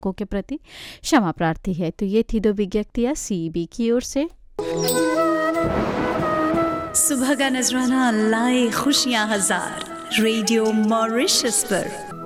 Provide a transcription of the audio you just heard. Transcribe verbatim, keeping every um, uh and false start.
हकों के प्रति क्षमा प्रार्थी है। तो ये थी दो विज्ञप्तियाँ सीईबी की ओर से। सुबह का नजराना लाए खुशियां हजार, रेडियो मॉरिशस पर।